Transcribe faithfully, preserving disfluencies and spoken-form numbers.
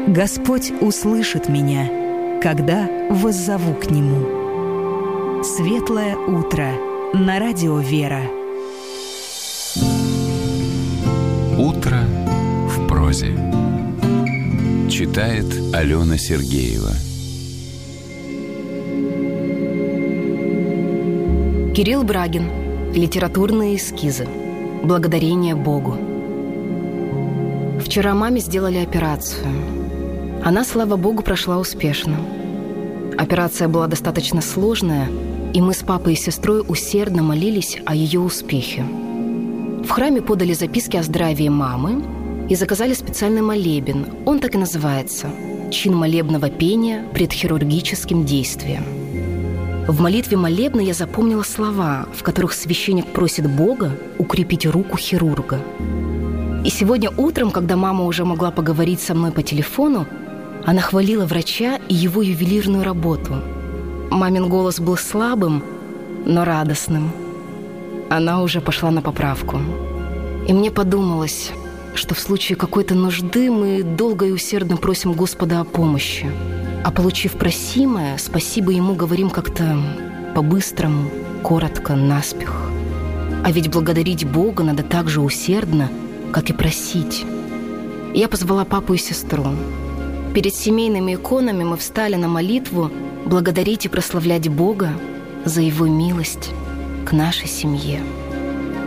Господь услышит меня, когда воззову к Нему. Светлое утро на радио «Вера». Утро в прозе. Читает Алена Сергеева. Кирилл Брагин. Литературные эскизы. Благодарение Богу. Вчера маме сделали операцию. Она, слава Богу, прошла успешно. Операция была достаточно сложная, и мы с папой и сестрой усердно молились о ее успехе. В храме подали записки о здравии мамы и заказали специальный молебен. Он так и называется – «Чин молебного пения пред хирургическим действием». В молитве молебна я запомнила слова, в которых священник просит Бога укрепить руку хирурга. И сегодня утром, когда мама уже могла поговорить со мной по телефону, она хвалила врача и его ювелирную работу. Мамин голос был слабым, но радостным. Она уже пошла на поправку. И мне подумалось, что в случае какой-то нужды мы долго и усердно просим Господа о помощи. А получив просимое, спасибо Ему говорим как-то по-быстрому, коротко, наспех. А ведь благодарить Бога надо так же усердно, как и просить. Я позвала папу и сестру. Перед семейными иконами мы встали на молитву благодарить и прославлять Бога за Его милость к нашей семье.